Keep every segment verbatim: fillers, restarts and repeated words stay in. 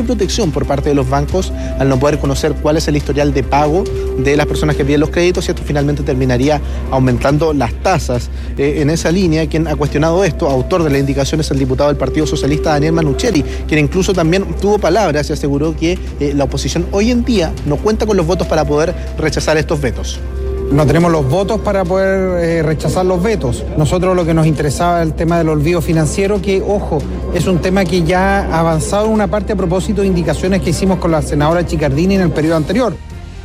simple protección por parte de los bancos al no poder conocer cuál es el historial de pago de las personas que piden los créditos, y esto finalmente terminaría aumentando las tasas. Eh, en esa línea, quien ha cuestionado esto, autor de la indicación, es el diputado del Partido Socialista, Daniel Manucheri, quien incluso también tuvo palabras y aseguró que eh, la oposición hoy en día no cuenta con los votos para poder rechazar estos vetos. No tenemos los votos para poder eh, rechazar los vetos. Nosotros lo que nos interesaba el tema del olvido financiero, que, ojo, es un tema que ya ha avanzado en una parte a propósito de indicaciones que hicimos con la senadora Chicardini en el periodo anterior.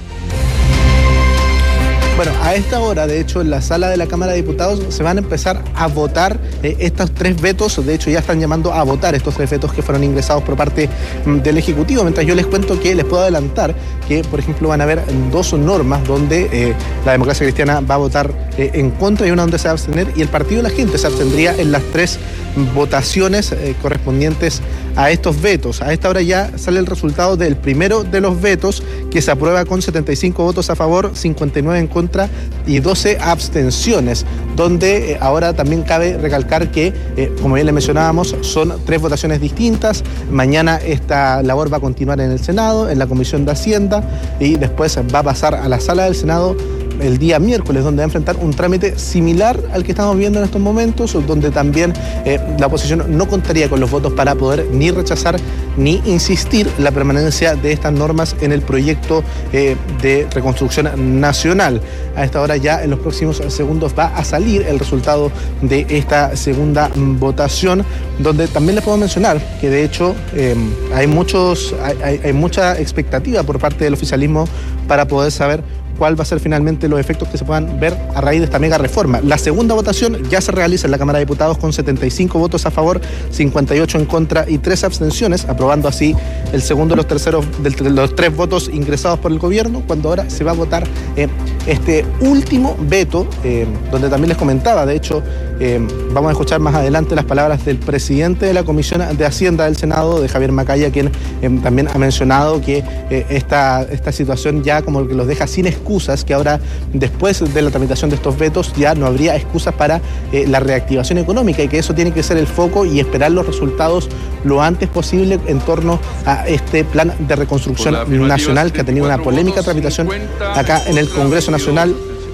Bueno, a esta hora, de hecho, en la sala de la Cámara de Diputados se van a empezar a votar eh, estos tres vetos. De hecho, ya están llamando a votar estos tres vetos que fueron ingresados por parte mm, del Ejecutivo. Mientras yo les cuento que les puedo adelantar que, por ejemplo, van a haber dos normas donde eh, la Democracia Cristiana va a votar eh, en contra y una donde se va a abstener, y el Partido de la Gente se abstendría en las tres votaciones eh, correspondientes a estos vetos. A esta hora ya sale el resultado del primero de los vetos, que se aprueba con setenta y cinco votos a favor, cincuenta y nueve en contra y doce abstenciones, donde eh, ahora también cabe recalcar que, eh, como bien le mencionábamos, son tres votaciones distintas. Mañana esta labor va a continuar en el Senado, en la Comisión de Hacienda, y después va a pasar a la sala del Senado el día miércoles, donde va a enfrentar un trámite similar al que estamos viendo en estos momentos, donde también eh, la oposición no contaría con los votos para poder ni rechazar ni insistir la permanencia de estas normas en el proyecto eh, de reconstrucción nacional. A esta hora ya en los próximos segundos va a salir el resultado de esta segunda votación, donde también les puedo mencionar que de hecho eh, hay, muchos, hay, hay mucha expectativa por parte del oficialismo para poder saber cuál va a ser finalmente los efectos que se puedan ver a raíz de esta mega reforma. La segunda votación ya se realiza en la Cámara de Diputados con setenta y cinco votos a favor, cincuenta y ocho en contra y tres abstenciones, aprobando así el segundo de los terceros de los tres votos ingresados por el gobierno, cuando ahora se va a votar eh, este último veto, eh, donde también les comentaba, de hecho, eh, vamos a escuchar más adelante las palabras del presidente de la Comisión de Hacienda del Senado, de Javier Macaya, quien eh, también ha mencionado que eh, esta, esta situación ya como que los deja sin excusas, que ahora, después de la tramitación de estos vetos, ya no habría excusas para eh, la reactivación económica, y que eso tiene que ser el foco y esperar los resultados lo antes posible en torno a este plan de reconstrucción nacional, que ha tenido una polémica tramitación acá en el Congreso Nacional.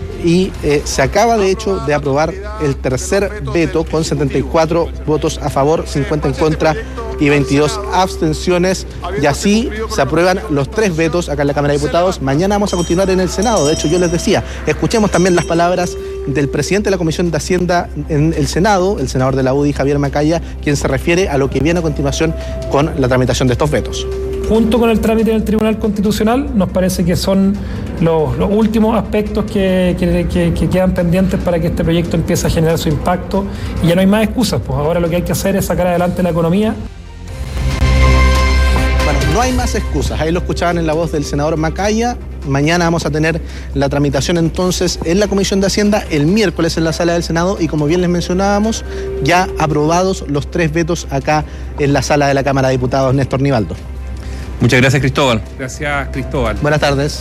Y eh, se acaba de hecho de aprobar el tercer veto con setenta y cuatro votos a favor, cincuenta en contra y veintidós abstenciones, y así se aprueban los tres vetos acá en la Cámara de Diputados. Mañana vamos a continuar en el Senado. De hecho, yo les decía, escuchemos también las palabras del presidente de la Comisión de Hacienda en el Senado, el senador de la U D I, Javier Macaya, quien se refiere a lo que viene a continuación con la tramitación de estos vetos. Junto con el trámite del Tribunal Constitucional, nos parece que son los, los últimos aspectos que, que, que, que quedan pendientes para que este proyecto empiece a generar su impacto, y ya no hay más excusas, pues ahora lo que hay que hacer es sacar adelante la economía. Bueno, no hay más excusas, ahí lo escuchaban en la voz del senador Macaya. Mañana vamos a tener la tramitación entonces en la Comisión de Hacienda, el miércoles en la sala del Senado, y como bien les mencionábamos, ya aprobados los tres vetos acá en la sala de la Cámara de Diputados. Néstor Nivaldo. Muchas gracias, Cristóbal. Gracias, Cristóbal. Buenas tardes.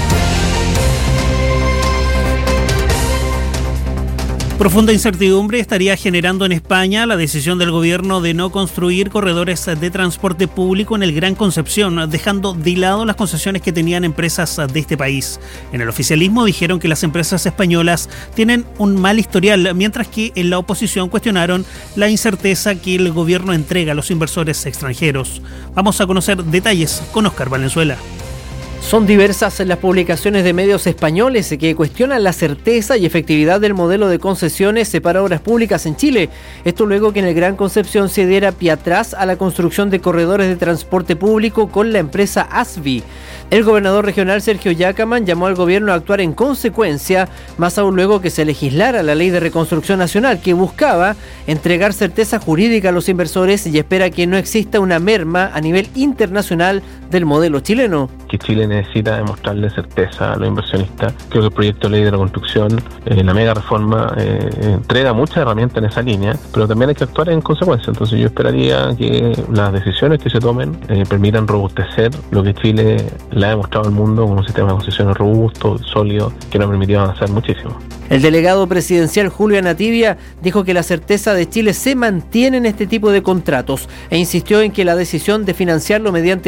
Profunda incertidumbre estaría generando en España la decisión del gobierno de no construir corredores de transporte público en el Gran Concepción, dejando de lado las concesiones que tenían empresas de este país. En el oficialismo dijeron que las empresas españolas tienen un mal historial, mientras que en la oposición cuestionaron la incerteza que el gobierno entrega a los inversores extranjeros. Vamos a conocer detalles con Óscar Valenzuela. Son diversas las publicaciones de medios españoles que cuestionan la certeza y efectividad del modelo de concesiones para obras públicas en Chile. Esto luego que en el Gran Concepción se diera pie atrás a la construcción de corredores de transporte público con la empresa Asvi. El gobernador regional Sergio Yacamán llamó al gobierno a actuar en consecuencia, más aún luego que se legislara la Ley de Reconstrucción Nacional, que buscaba entregar certeza jurídica a los inversores y espera que no exista una merma a nivel internacional del modelo chileno. Que Chile necesita demostrarle certeza a los inversionistas. Creo que el proyecto de ley de reconstrucción, eh, la mega reforma, eh, entrega muchas herramientas en esa línea, pero también hay que actuar en consecuencia. Entonces yo esperaría que las decisiones que se tomen eh, permitan robustecer lo que Chile le ha demostrado al mundo como un sistema de concesiones robusto, sólido, que nos ha permitido avanzar muchísimo. El delegado presidencial Julio Anativia dijo que la certeza de Chile se mantiene en este tipo de contratos e insistió en que la decisión de financiarlo mediante